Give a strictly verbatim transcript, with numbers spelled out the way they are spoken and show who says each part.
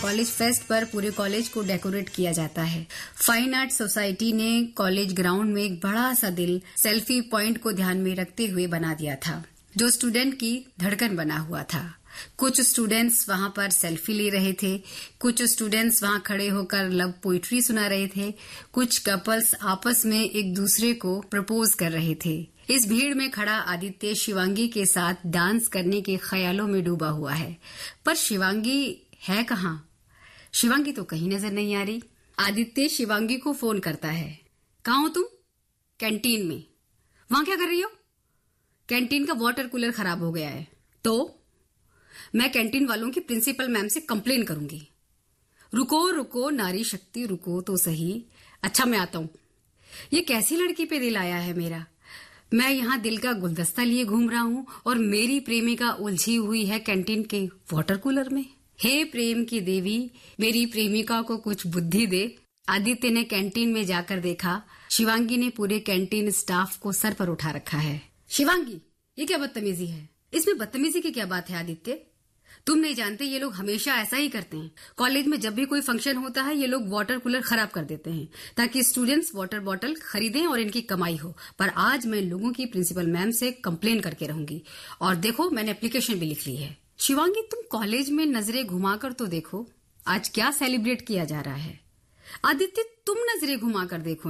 Speaker 1: College fest पर पूरे college को डेकोरेट किया जाता है। फाइन आर्ट सोसाइटी ने कॉलेज ग्राउंड में एक बड़ा सा दिल सेल्फी पॉइंट को ध्यान में रखते हुए बना दिया था, जो स्टूडेंट की धड़कन बना हुआ था। कुछ स्टूडेंट्स वहां पर सेल्फी ले रहे थे, कुछ स्टूडेंट्स वहां खड़े होकर लव पोइट्री सुना रहे थे, कुछ कपल्स आपस में एक दूसरे को प्रपोज कर रहे थे। इस भीड़ में खड़ा आदित्य शिवांगी के साथ डांस करने के ख्यालों में डूबा हुआ है, पर शिवांगी है कहाँ? शिवांगी तो कहीं नजर नहीं आ रही। आदित्य शिवांगी को फोन करता है। कहाँ हो तुम? कैंटीन में। वहां क्या कर रही हो? कैंटीन का वाटर कूलर खराब हो गया है। तो मैं कैंटीन वालों की प्रिंसिपल मैम से कंप्लेन करूंगी। रुको रुको नारी शक्ति, रुको तो सही। अच्छा मैं आता हूं। ये कैसी लड़की पे दिल आया है मेरा? मैं यहाँ दिल का गुलदस्ता लिए घूम रहा हूँ और मेरी प्रेमिका उलझी हुई है कैंटीन के वाटर कूलर में। हे प्रेम की देवी, मेरी प्रेमिका को कुछ बुद्धि दे। आदित्य ने कैंटीन में जाकर देखा, शिवांगी ने पूरे कैंटीन स्टाफ को सर पर उठा रखा है। शिवांगी, ये क्या बदतमीजी है? इसमें बदतमीजी की क्या बात है आदित्य? तुम नहीं जानते ये लोग हमेशा ऐसा ही करते हैं। कॉलेज में जब भी कोई फंक्शन होता है ये लोग वाटर कूलर खराब कर देते हैं ताकि स्टूडेंट्स वाटर बॉटल खरीदें और इनकी कमाई हो। पर आज मैं लोगों की प्रिंसिपल मैम से कंप्लेन करके रहूंगी। और देखो, मैंने एप्लीकेशन भी लिख ली है। शिवांगी, तुम कॉलेज में नजरें घुमाकर तो देखो, आज क्या सेलिब्रेट किया जा रहा है। आदित्य, तुम नजरें घुमाकर देखो